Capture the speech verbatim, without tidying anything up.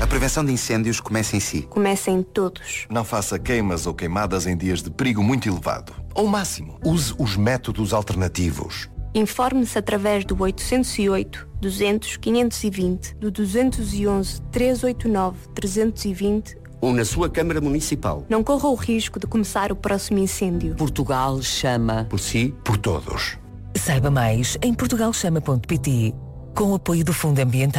A prevenção de incêndios começa em si. Começa em todos. Não faça queimas ou queimadas em dias de perigo muito elevado. Ou máximo. Use os métodos alternativos. Informe-se através do oitocentos e oito, duzentos, quinhentos e vinte, do duzentos e onze, trezentos e oitenta e nove, trezentos e vinte ou na sua Câmara Municipal. Não corra o risco de começar o próximo incêndio. Portugal chama. Por si, por todos. Saiba mais em portugal chama ponto pt, com o apoio do Fundo Ambiental.